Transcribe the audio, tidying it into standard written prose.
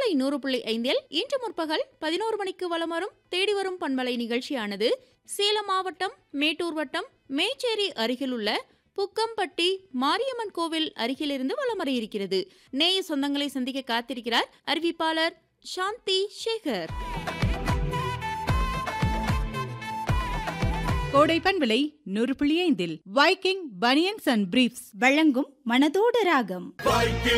பண்பலை 100.5 இன்று முற்பகல் 11 மணிக்கு வலம் வரும் தேடி வரும் பண்பலை நிகழ்ச்சியானது சேலம் மாவட்டம் மேட்டூர் வட்டம் மேச்சேரி அருகில் உள்ள புக்கம்பட்டி மாரியம்மன் கோவில் அருகிலிருந்து வலம் வர இருக்கிறது. நேய சொந்தங்களை சந்திக்க காத்திருக்கிறார் அறிவிப்பாளர் சாந்தி சேகர். கோடை பண்பலை 100.5 வைக்கிங் பனியன்ஸ் அண்ட் பிரீஃப்ஸ் வழங்கும் மனதோடு ராகம்.